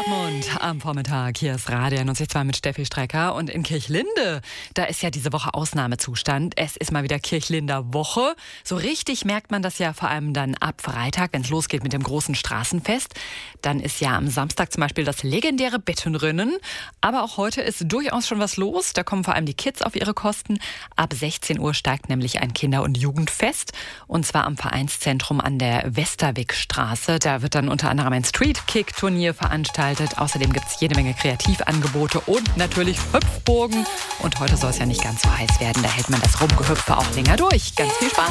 Dortmund am Vormittag. Hier ist Radio 92 mit Steffi Strecker. Und in Kirchlinde, da ist ja diese Woche Ausnahmezustand. Es ist mal wieder Kirchlinder Woche. So richtig merkt man das ja vor allem dann ab Freitag, wenn es losgeht mit dem großen Straßenfest. Dann ist ja am Samstag zum Beispiel das legendäre Bettenrennen. Aber auch heute ist durchaus schon was los. Da kommen vor allem die Kids auf ihre Kosten. Ab 16 Uhr steigt nämlich ein Kinder- und Jugendfest. Und zwar am Vereinszentrum an der Westerwickstraße. Da wird dann unter anderem ein Street-Kick-Turnier veranstaltet. Außerdem gibt es jede Menge Kreativangebote und natürlich Hüpfburgen. Und heute soll es ja nicht ganz so heiß werden. Da hält man das Rumgehüpfe auch länger durch. Ganz viel Spaß.